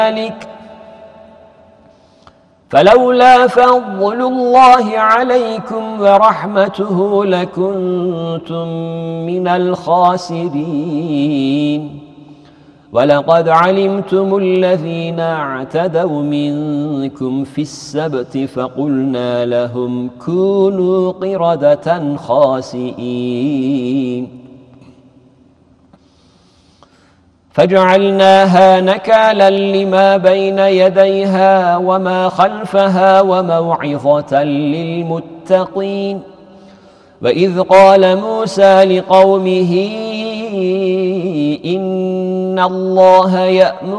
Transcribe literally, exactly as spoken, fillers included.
ذلك فلولا فضل الله عليكم ورحمته لكنتم من الخاسرين ولقد علمتم الذين اعتدوا منكم في السبت فقلنا لهم كونوا قردة خاسئين فجعلناها نكالا لما بين يديها وما خلفها وموعظة للمتقين وإذ قال موسى لقومه إن الله يأمر